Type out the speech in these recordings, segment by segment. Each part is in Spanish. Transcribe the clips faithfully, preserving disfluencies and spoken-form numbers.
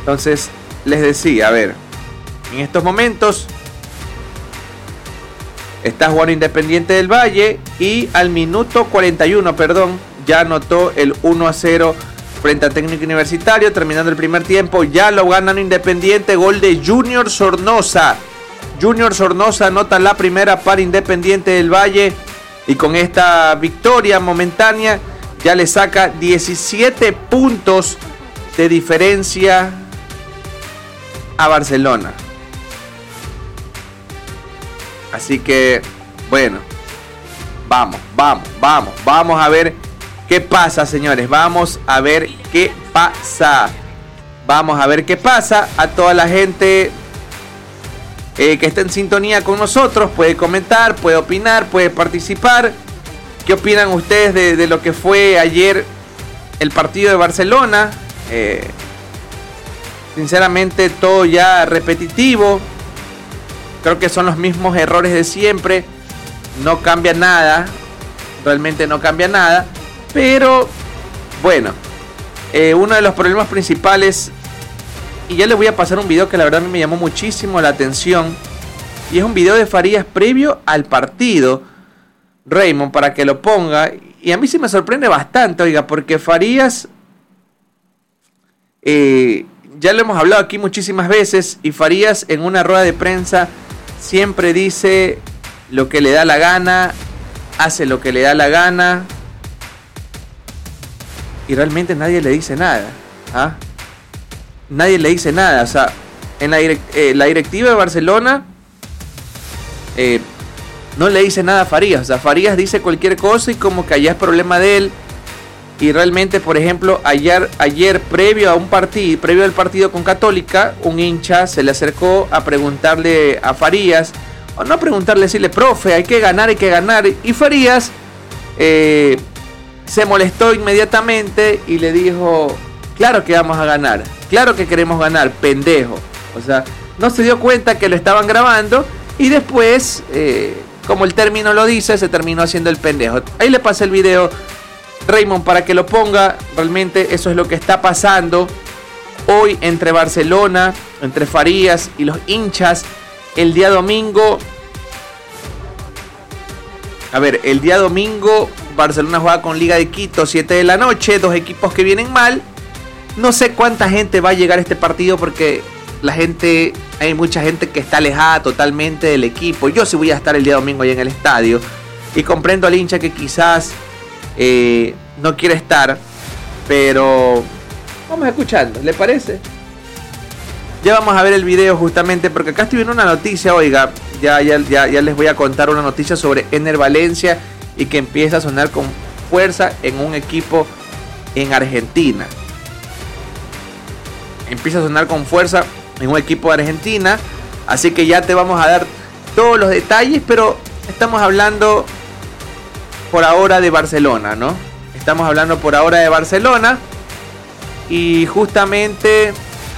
Entonces, les decía, a ver, en estos momentos está jugando Independiente del Valle y al minuto cuarenta y uno, perdón, ya anotó el uno a cero frente a Técnico Universitario. Terminando el primer tiempo, ya lo ganan Independiente, gol de Junior Sornosa. Junior Sornosa anota la primera para Independiente del Valle y con esta victoria momentánea ya le saca diecisiete puntos de diferencia a Barcelona. Así que, bueno, vamos, vamos, vamos, vamos a ver qué pasa, señores. Vamos a ver qué pasa. Vamos a ver qué pasa. A toda la gente eh, que está en sintonía con nosotros, puede comentar, puede opinar, puede participar. ¿Qué opinan ustedes de, de lo que fue ayer el partido de Barcelona? Eh, sinceramente, todo ya repetitivo. Creo que son los mismos errores de siempre. No cambia nada. Realmente no cambia nada. Pero, bueno, eh, uno de los problemas principales, y ya les voy a pasar un video que la verdad me llamó muchísimo la atención, y es un video de Farías previo al partido, Raymond, para que lo ponga. Y a mí sí me sorprende bastante, oiga, porque Farías, eh, ya lo hemos hablado aquí muchísimas veces, y Farías en una rueda de prensa siempre dice lo que le da la gana, hace lo que le da la gana, y realmente nadie le dice nada. ¿Ah? Nadie le dice nada. O sea, en la, direct, eh, la directiva de Barcelona eh, no le dice nada a Farías. O sea, Farías dice cualquier cosa y como que allá es problema de él. Y realmente, por ejemplo, ayer, ayer previo a un partido, previo al partido con Católica, un hincha se le acercó a preguntarle a Farías, o no preguntarle, decirle, profe, hay que ganar, hay que ganar. Y Farías eh, se molestó inmediatamente y le dijo, claro que vamos a ganar, claro que queremos ganar, pendejo. O sea, no se dio cuenta que lo estaban grabando y después, eh, como el término lo dice, se terminó haciendo el pendejo. Ahí le pasé el video, Raymond, para que lo ponga. Realmente eso es lo que está pasando hoy entre Barcelona, entre Farías y los hinchas. El día domingo, a ver, el día domingo Barcelona juega con Liga de Quito, siete de la noche, dos equipos que vienen mal. No sé cuánta gente va a llegar a este partido porque la gente, hay mucha gente que está alejada totalmente del equipo. Yo sí voy a estar el día domingo ahí en el estadio y comprendo al hincha que quizás eh, no quiere estar, pero vamos escuchando, ¿le parece? Ya vamos a ver el video justamente porque acá estoy viendo una noticia, oiga, ya, ya, ya, ya les voy a contar una noticia sobre Ener Valencia y que empieza a sonar con fuerza en un equipo en Argentina. Empieza a sonar con fuerza en un equipo de Argentina. Así que ya te vamos a dar todos los detalles. Pero estamos hablando por ahora de Barcelona, ¿no? Estamos hablando por ahora de Barcelona. Y justamente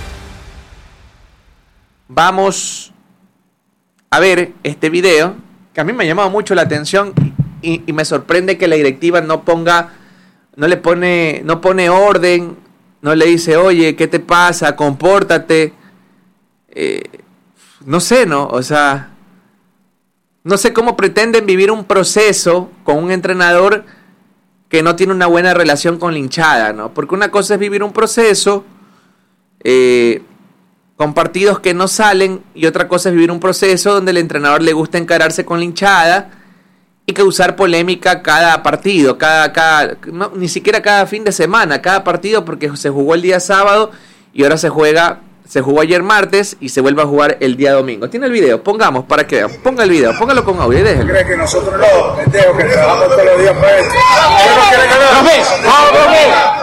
vamos a ver este video que a mí me ha llamado mucho la atención. Y, y me sorprende que la directiva no ponga, no le pone, no pone orden. No le dice, oye, ¿qué te pasa? Compórtate. Eh, no sé, ¿no? O sea, no sé cómo pretenden vivir un proceso con un entrenador que no tiene una buena relación con la hinchada, ¿no? Porque una cosa es vivir un proceso eh, con partidos que no salen y otra cosa es vivir un proceso donde el entrenador le gusta encararse con la hinchada y causar polémica cada partido, cada, cada no, ni siquiera cada fin de semana, cada partido, porque se jugó el día sábado y ahora se juega, se jugó ayer martes y se vuelve a jugar el día domingo. Tiene el video, pongamos para que vean, ponga el video, póngalo con audio y déjenlo. ¿Crees que nosotros no, pendejos, que trabajamos todos los días para esto? ¿Qué no quiere ganar? ¡Profe! ¡Vamos, profe!